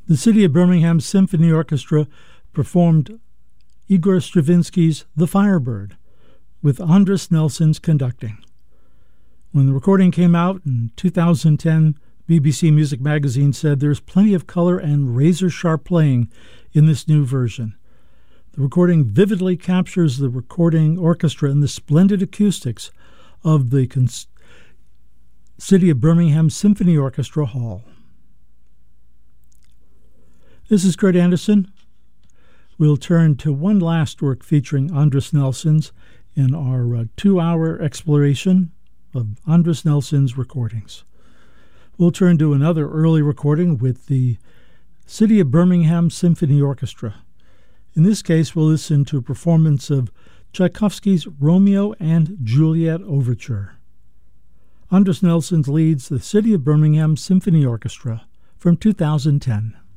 The City of Birmingham Symphony Orchestra performed Igor Stravinsky's The Firebird, with Andris Nelsons conducting. When the recording came out in 2010, BBC Music Magazine said there's plenty of color and razor-sharp playing in this new version. The recording vividly captures the recording orchestra and the splendid acoustics of the City of Birmingham Symphony Orchestra Hall. This is Kurt Anderson. We'll turn to one last work featuring Andris Nelsons in our 2-hour exploration of Andris Nelsons' recordings. We'll turn to another early recording with the City of Birmingham Symphony Orchestra. In this case, we'll listen to a performance of Tchaikovsky's Romeo and Juliet Overture. Andris Nelsons leads the City of Birmingham Symphony Orchestra from 2010.